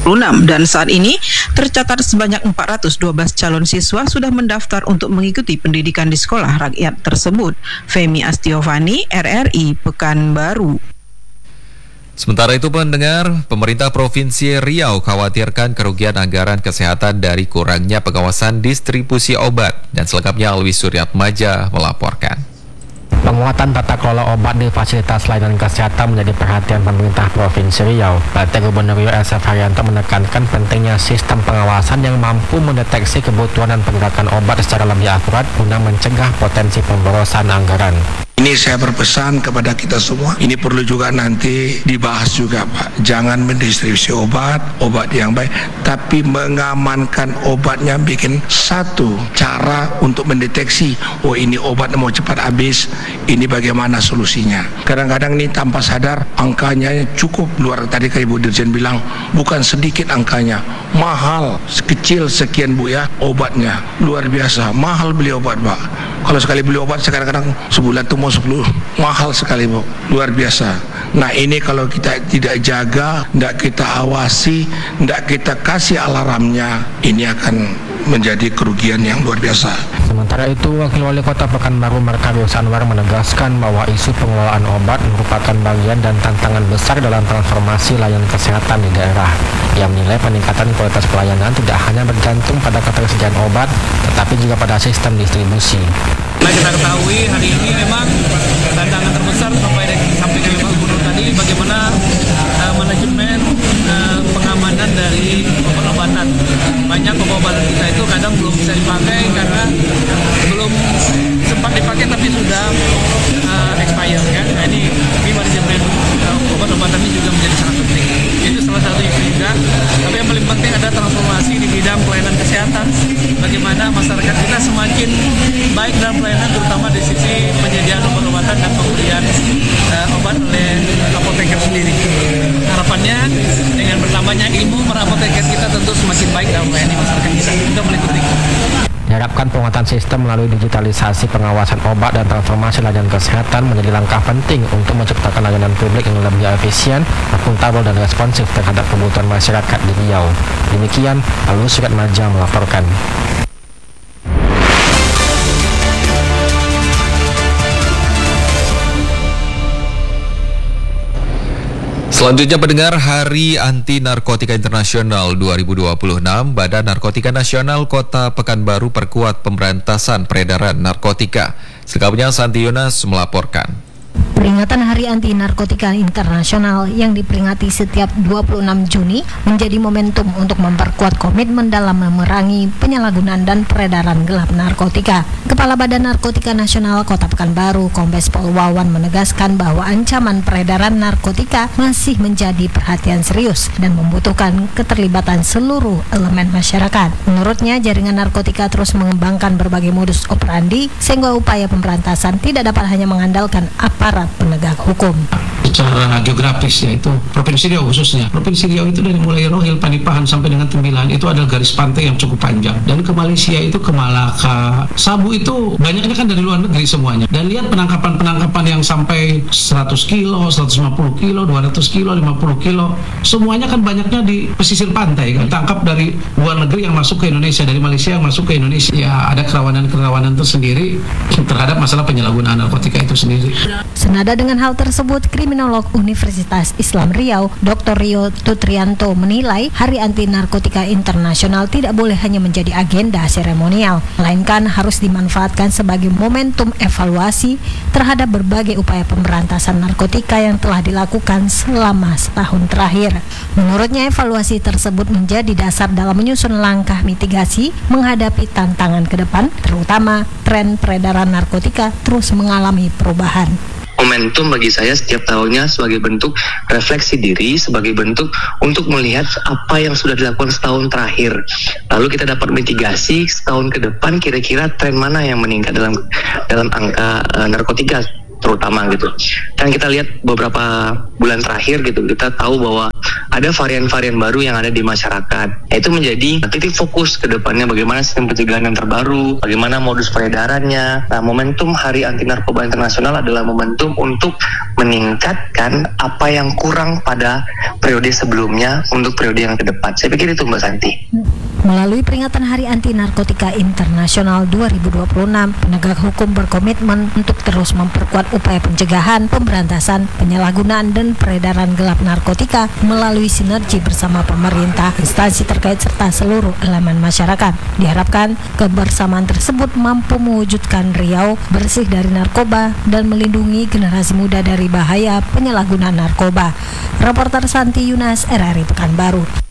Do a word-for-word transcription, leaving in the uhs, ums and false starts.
puluh enam dan saat ini tercatat sebanyak empat ratus dua belas calon siswa sudah mendaftar untuk mengikuti pendidikan di sekolah rakyat tersebut. Femi Astiovani, R R I, Pekanbaru. Sementara itu pendengar, pemerintah Provinsi Riau khawatirkan kerugian anggaran kesehatan dari kurangnya pengawasan distribusi obat. Dan selengkapnya Alwi Suryatmaja melaporkan. Penguatan tata kelola obat di fasilitas layanan kesehatan menjadi perhatian pemerintah Provinsi Riau. P T Gubernur Riau S F Haryanto menekankan pentingnya sistem pengawasan yang mampu mendeteksi kebutuhan dan pergerakan obat secara lebih akurat guna mencegah potensi pemborosan anggaran. Ini saya berpesan kepada kita semua, ini perlu juga nanti dibahas juga Pak. Jangan mendistribusi obat, obat yang baik, tapi mengamankan obatnya, bikin satu cara untuk mendeteksi, oh ini obat mau cepat habis, ini bagaimana solusinya. Kadang-kadang ini tanpa sadar, angkanya cukup luar, tadi kayak Ibu Dirjen bilang, bukan sedikit angkanya, mahal, kecil sekian Bu ya, obatnya, luar biasa, mahal beli obat Pak. Kalau sekali beli obat sekarang-kadang sebulan tuh mau sepuluh, mahal sekali Bu, luar biasa. Nah ini kalau kita tidak jaga, tidak kita awasi, tidak kita kasih alarmnya, ini akan menjadi kerugian yang luar biasa. Sementara itu, Wakil Wali Kota Pekanbaru Merkarius Anwar menegaskan bahwa isu pengelolaan obat merupakan bagian dan tantangan besar dalam transformasi layanan kesehatan di daerah. Ia menilai peningkatan kualitas pelayanan tidak hanya bergantung pada ketersediaan obat, tetapi juga pada sistem distribusi. Nah, kita ketahui hari ini memang tantangan terbesar sampai sampai ke Pak Gubernur tadi bagaimana uh, manajemen uh, pengamanan dari obat-obatan. Banyak obat-obatan kita itu kadang belum bisa dipakai karena belum sempat dipakai tapi sudah uh, expired kan. Nah ini, ini manajemen uh, obat-obatan ini juga menjadi sangat penting. Itu salah satu isu juga. Tapi yang paling penting ada transformasi di bidang pelayanan kesehatan. Bagaimana masyarakat kita semakin baik dalam pelayanan, terutama di sisi penyediaan obat-obatan dan pemberian uh, obat oleh apoteker sendiri. Harapannya dengan bertambahnya ilmu para apoteker kita tentu semakin baik dalam melayani masyarakat kita. Kita mengikuti. Diharapkan penguatan sistem melalui digitalisasi pengawasan obat dan transformasi layanan kesehatan menjadi langkah penting untuk menciptakan layanan publik yang lebih efisien, akuntabel dan responsif terhadap kebutuhan masyarakat di Riau. Demikian, Alwi Suryatmaja melaporkan. Selanjutnya pendengar, Hari Anti Narkotika Internasional dua ribu dua puluh enam, Badan Narkotika Nasional Kota Pekanbaru perkuat pemberantasan peredaran narkotika. Selengkapnya Santi Yunas melaporkan. Peringatan Hari Anti Narkotika Internasional yang diperingati setiap dua puluh enam Juni menjadi momentum untuk memperkuat komitmen dalam memerangi penyalahgunaan dan peredaran gelap narkotika. Kepala Badan Narkotika Nasional Kota Pekanbaru, Kombes Pol Wawan menegaskan bahwa ancaman peredaran narkotika masih menjadi perhatian serius dan membutuhkan keterlibatan seluruh elemen masyarakat. Menurutnya, jaringan narkotika terus mengembangkan berbagai modus operandi sehingga upaya pemberantasan tidak dapat hanya mengandalkan aparat penegak hukum. Secara geografis yaitu Provinsi Riau khususnya. Provinsi Riau itu dari mulai Rohil, Panipahan sampai dengan Tembilan itu adalah garis pantai yang cukup panjang. Dan ke Malaysia itu ke Malaka. Sabu itu banyaknya kan dari luar negeri semuanya. Dan lihat penangkapan-penangkapan yang sampai seratus kilo, seratus lima puluh kilo, dua ratus kilo, lima puluh kilo. Semuanya kan banyaknya di pesisir pantai kan. Tangkap dari luar negeri yang masuk ke Indonesia, dari Malaysia yang masuk ke Indonesia. Ya ada kerawanan-kerawanan tersendiri terhadap masalah penyalahgunaan narkotika itu sendiri. Senada dengan hal tersebut, Kriminolog Universitas Islam Riau, Doktor Rio Tutrianto menilai Hari Anti Narkotika Internasional tidak boleh hanya menjadi agenda seremonial, melainkan harus dimanfaatkan sebagai momentum evaluasi terhadap berbagai upaya pemberantasan narkotika yang telah dilakukan selama setahun terakhir. Menurutnya, evaluasi tersebut menjadi dasar dalam menyusun langkah mitigasi menghadapi tantangan ke depan, terutama tren peredaran narkotika terus mengalami perubahan. Momentum bagi saya setiap tahunnya sebagai bentuk refleksi diri, sebagai bentuk untuk melihat apa yang sudah dilakukan setahun terakhir. Lalu kita dapat mitigasi setahun ke depan, kira-kira tren mana yang meningkat dalam dalam angka uh, narkotika terutama gitu. Dan kita lihat beberapa bulan terakhir gitu, kita tahu bahwa ada varian-varian baru yang ada di masyarakat. Itu menjadi titik fokus ke depannya, bagaimana sistem pencegahan yang terbaru, bagaimana modus peredarannya. Nah, momentum Hari Anti Narkoba Internasional adalah momentum untuk meningkatkan apa yang kurang pada periode sebelumnya untuk periode yang ke depan. Saya pikir itu, Mbak Santi. Melalui peringatan Hari Anti Narkotika Internasional dua ribu dua puluh enam, penegak hukum berkomitmen untuk terus memperkuat upaya pencegahan, pemberantasan, penyalahgunaan, dan peredaran gelap narkotika melalui sinergi bersama pemerintah, instansi terkait, serta seluruh elemen masyarakat. Diharapkan kebersamaan tersebut mampu mewujudkan Riau bersih dari narkoba dan melindungi generasi muda dari bahaya penyalahgunaan narkoba. Reporter Santi Yunas, R R I Pekanbaru.